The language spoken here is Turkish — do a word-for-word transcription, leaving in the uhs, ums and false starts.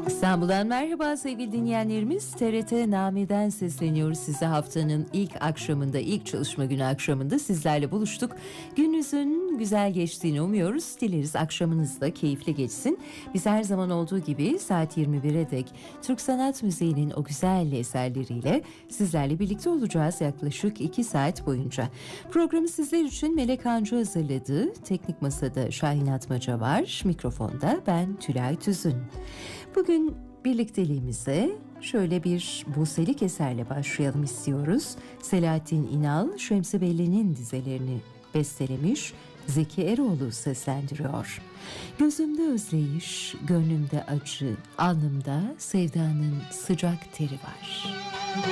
İstanbul'dan merhaba sevgili dinleyenlerimiz. T R T Name'den sesleniyoruz size. Haftanın ilk akşamında, ilk çalışma günü akşamında sizlerle buluştuk. Gününüzün güzel geçtiğini umuyoruz. Dileriz akşamınız da keyifli geçsin. Biz her zaman olduğu gibi saat yirmi bire dek Türk Sanat Müziği'nin o güzel eserleriyle sizlerle birlikte olacağız yaklaşık iki saat boyunca. Programı sizler için Melek Hancı hazırladı. Teknik masada Şahin Atmaca var. Mikrofonda ben Tülay Tüzün. Bugün birlikteliğimize şöyle bir Buse'lik eserle başlayalım istiyoruz. Selahattin İnal, Şemsi Belli'nin dizelerini bestelemiş, Zeki Eroğlu seslendiriyor. Gözümde özleyiş, gönlümde acı, alnımda sevdanın sıcak teri var.